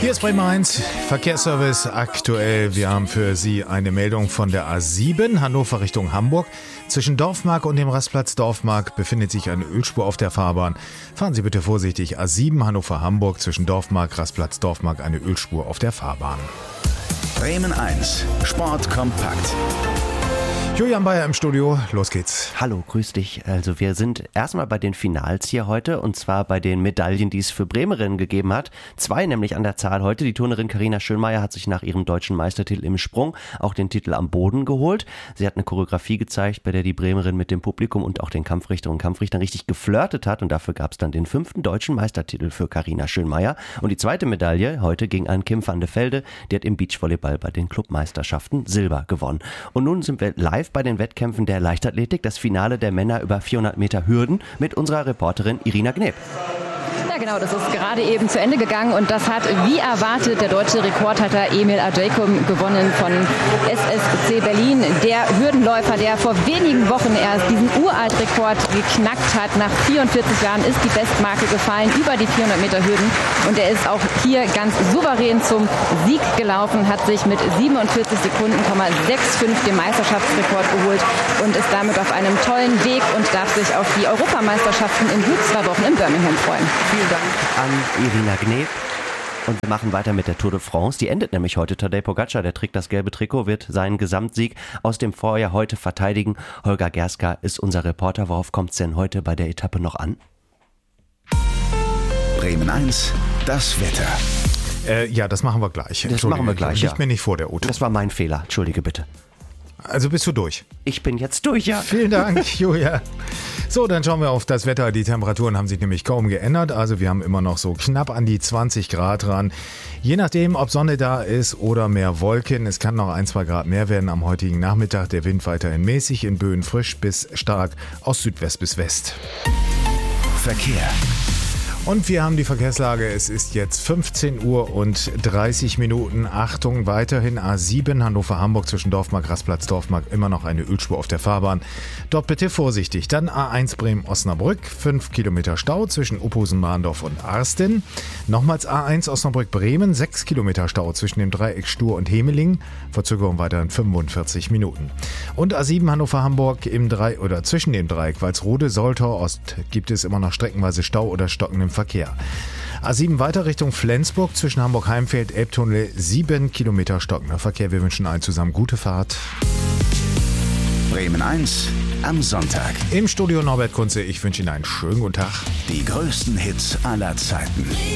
Hier ist Bremen 1, Verkehrsservice aktuell. Wir haben für Sie eine Meldung von der A7, Hannover Richtung Hamburg. Zwischen Dorfmark und dem Rastplatz Dorfmark befindet sich eine Ölspur auf der Fahrbahn. Fahren Sie bitte vorsichtig. A7 Hannover-Hamburg, zwischen Dorfmark, Rastplatz Dorfmark, eine Ölspur auf der Fahrbahn. Bremen 1, Sport kompakt. Julian Bayer im Studio, los geht's. Hallo, grüß dich. Also wir sind erstmal bei den Finals hier heute und zwar bei den Medaillen, die es für Bremerinnen gegeben hat. 2 nämlich an der Zahl heute. Die Turnerin Carina Schönmeier hat sich nach ihrem deutschen Meistertitel im Sprung auch den Titel am Boden geholt. Sie hat eine Choreografie gezeigt, bei der die Bremerin mit dem Publikum und auch den Kampfrichterinnen und Kampfrichtern richtig geflirtet hat und dafür gab es dann den 5. deutschen Meistertitel für Carina Schönmeier. Und die zweite Medaille heute ging an Kim van de Velde, die hat im Beachvolleyball bei den Clubmeisterschaften Silber gewonnen. Und nun sind wir live bei den Wettkämpfen der Leichtathletik, das Finale der Männer über 400 Meter Hürden mit unserer Reporterin Irina Gneb. Ja genau, das ist gerade eben zu Ende gegangen und das hat wie erwartet der deutsche Rekordhalter Emil Adjeikum gewonnen von SSC Berlin. Der Hürdenläufer, der vor wenigen Wochen erst diesen Uraltrekord geknackt hat. Nach 44 Jahren ist die Bestmarke gefallen über die 400 Meter Hürden und er ist auch hier ganz souverän zum Sieg gelaufen, hat sich mit 47 Sekunden, 65 den Meisterschaftsrekord geholt und ist damit auf einem tollen Weg und darf sich auf die Europameisterschaften in gut 2 Wochen in Birmingham freuen. Vielen Dank an Irina Gneb. Und wir machen weiter mit der Tour de France. Die endet nämlich heute. Tadej Pogačar, der trägt das gelbe Trikot, wird seinen Gesamtsieg aus dem Vorjahr heute verteidigen. Holger Gerska ist unser Reporter. Worauf kommt es denn heute bei der Etappe noch an? Bremen 1, das Wetter. Ja, das machen wir gleich. Das machen wir gleich, Liegt mir nicht vor, der Auto. Das war mein Fehler. Entschuldige bitte. Also bist du durch? Ich bin jetzt durch, ja. Vielen Dank, Julia. So, dann schauen wir auf das Wetter. Die Temperaturen haben sich nämlich kaum geändert. Also wir haben immer noch so knapp an die 20 Grad ran. Je nachdem, ob Sonne da ist oder mehr Wolken. Es kann noch 1-2 Grad mehr werden am heutigen Nachmittag. Der Wind weiterhin mäßig, in Böen frisch bis stark aus Südwest bis West. Verkehr. Und wir haben die Verkehrslage. Es ist jetzt 15 Uhr und 30 Minuten. Achtung, weiterhin A7 Hannover-Hamburg zwischen Dorfmark, Rastplatz Dorfmark. Immer noch eine Ölspur auf der Fahrbahn. Dort bitte vorsichtig. Dann A1 Bremen-Osnabrück. 5 Kilometer Stau zwischen Uphusen-Mahndorf und Arsten. Nochmals A1 Osnabrück-Bremen. 6 Kilometer Stau zwischen dem Dreieck Stur und Hemeling. Verzögerung weiterhin 45 Minuten. Und A7 Hannover-Hamburg zwischen dem Dreieck Walsrode-Soltau-Ost gibt es immer noch streckenweise Stau oder stockenden Verkehr. A7 weiter Richtung Flensburg zwischen Hamburg-Heimfeld, Elbtunnel, 7 Kilometer stockender Verkehr. Wir wünschen allen zusammen gute Fahrt. Bremen 1 am Sonntag. Im Studio Norbert Kunze, ich wünsche Ihnen einen schönen guten Tag. Die größten Hits aller Zeiten.